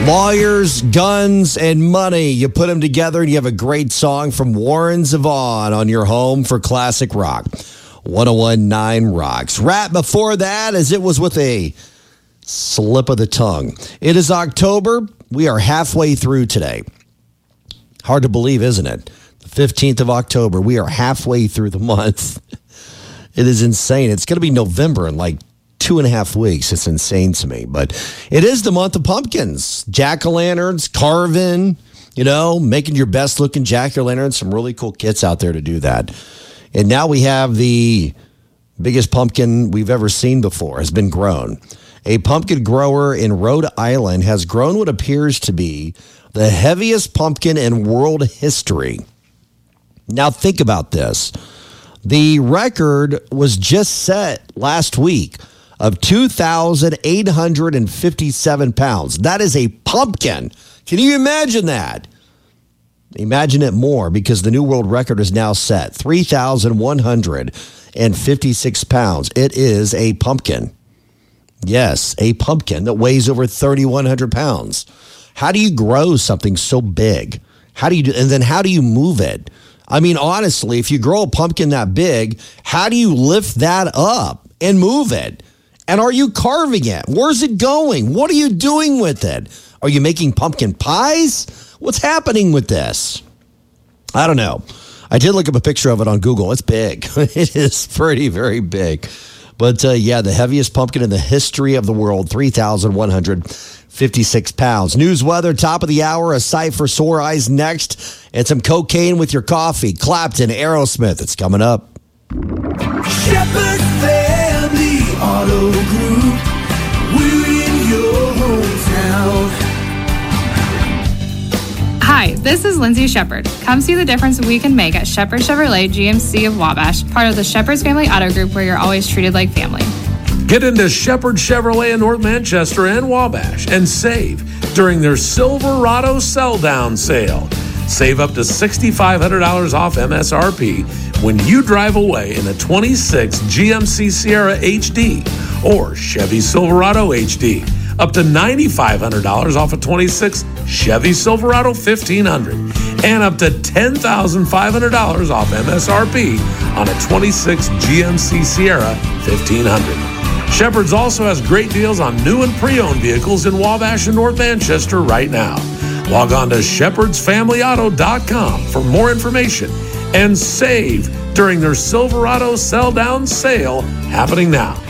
Lawyers, guns, and money. You put them together and you have a great song from Warren Zevon on your home for classic rock. 101.9 Rocks. Rap before that, as it was with a slip of the tongue. It is October. We are halfway through today. Hard to believe, isn't it? The 15th of October. We are halfway through the month. It is insane. It's going to be November in like 2.5 weeks. It's insane to me. But it is the month of pumpkins. Jack-o'-lanterns, carving, making your best looking jack-o'-lantern. Some really cool kits out there to do that. And now we have the biggest pumpkin we've ever seen before has been grown. A pumpkin grower in Rhode Island has grown what appears to be the heaviest pumpkin in world history. Now think about this. The record was just set last week of 2,857 pounds. That is a pumpkin. Can you imagine that? Imagine it more, because the new world record is now set, 3,156 pounds. It is a pumpkin. Yes, a pumpkin that weighs over 3,100 pounds. How do you grow something so big? And then how do you move it? I mean, honestly, if you grow a pumpkin that big, how do you lift that up and move it? And are you carving it? Where's it going? What are you doing with it? Are you making pumpkin pies? What's happening with this? I don't know. I did look up a picture of it on Google. It's big. It is pretty, very big. But the heaviest pumpkin in the history of the world, 3,156 pounds. News, weather, top of the hour, a sight for sore eyes next, and some cocaine with your coffee. Clapton, Aerosmith. It's coming up. Shepherd Family Auto Group. We're in your hometown. Hi, this is Lindsay Shepherd. Come see the difference we can make at Shepherd Chevrolet GMC of Wabash, part of the Shepherd's Family Auto Group, where you're always treated like family. Get into Shepherd Chevrolet in North Manchester and Wabash and save during their Silverado sell-down sale. Save up to $6,500 off MSRP when you drive away in a 26 GMC Sierra HD or Chevy Silverado HD. Up to $9,500 off a 26 Chevy Silverado 1500. And up to $10,500 off MSRP on a 26 GMC Sierra 1500. Shepherd's also has great deals on new and pre-owned vehicles in Wabash and North Manchester right now. Log on to shepherdsfamilyauto.com for more information and save during their Silverado sell-down sale happening now.